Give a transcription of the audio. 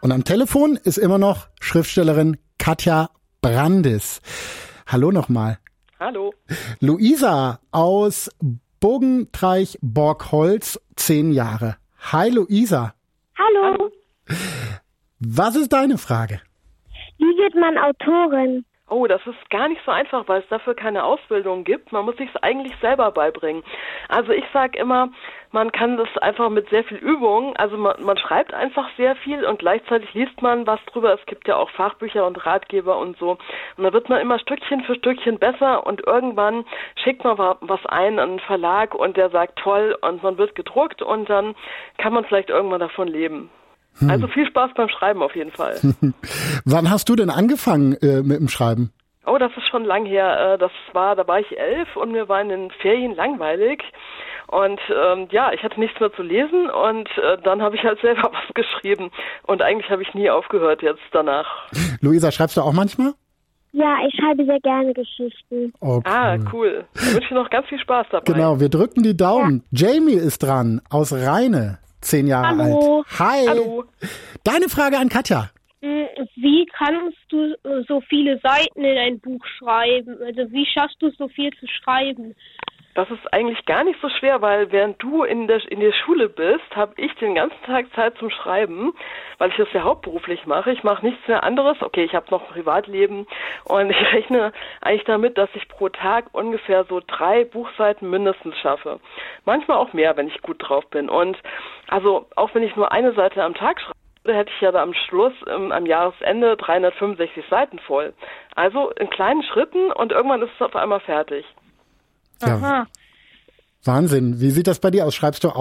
Und am Telefon ist immer noch Schriftstellerin Katja Brandis. Hallo nochmal. Hallo. Luisa aus Bogentreich-Borgholz, 10 Jahre. Hi Luisa. Hallo. Was ist deine Frage? Wie wird man Autorin? Oh, das ist gar nicht so einfach, weil es dafür keine Ausbildung gibt. Man muss sich es eigentlich selber beibringen. Also ich sage immer, man kann das einfach mit sehr viel Übung, also man schreibt einfach sehr viel und gleichzeitig liest man was drüber. Es gibt ja auch Fachbücher und Ratgeber und so. Und dann wird man immer Stückchen für Stückchen besser und irgendwann schickt man was ein an einen Verlag und der sagt toll und man wird gedruckt und dann kann man vielleicht irgendwann davon leben. Also viel Spaß beim Schreiben auf jeden Fall. Wann hast du denn angefangen mit dem Schreiben? Oh, das ist schon lang her. Da war ich 11 und mir war in den Ferien langweilig. Und ich hatte nichts mehr zu lesen und dann habe ich halt selber was geschrieben. Und eigentlich habe ich nie aufgehört jetzt danach. Luisa, schreibst du auch manchmal? Ja, ich schreibe sehr gerne Geschichten. Oh, cool. Cool. Da wünsche ich noch ganz viel Spaß dabei. Genau, wir drücken die Daumen. Ja. Jamie ist dran, aus Rheine, 10 Jahre Hallo. alt. Hi. Hallo. Deine Frage an Katja. Wie kannst du so viele Seiten in ein Buch schreiben? Also wie schaffst du es, so viel zu schreiben? Das ist eigentlich gar nicht so schwer, weil während du in der Schule bist, habe ich den ganzen Tag Zeit zum Schreiben, weil ich das ja hauptberuflich mache. Ich mache nichts mehr anderes. Okay, ich habe noch ein Privatleben und ich rechne eigentlich damit, dass ich pro Tag ungefähr so 3 Buchseiten mindestens schaffe. Manchmal auch mehr, wenn ich gut drauf bin. Und also auch wenn ich nur eine Seite am Tag schreibe, hätte ich ja da am Schluss, am Jahresende 365 Seiten voll. Also in kleinen Schritten und irgendwann ist es auf einmal fertig. Ja. Aha. Wahnsinn. Wie sieht das bei dir aus? Schreibst du auch